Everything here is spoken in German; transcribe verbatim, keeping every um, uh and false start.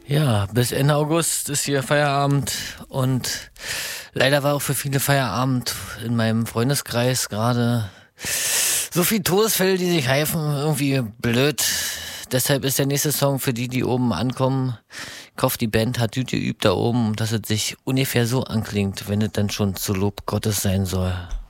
Ja, bis Ende August ist hier Feierabend und leider war auch für viele Feierabend in meinem Freundeskreis gerade so viel Todesfälle, die sich heifen, irgendwie blöd. Deshalb ist der nächste Song für die, die oben ankommen. Ich hoffe, die Band hat gut geübt da oben, dass es sich ungefähr so anklingt, wenn es dann schon zu Lob Gottes sein soll.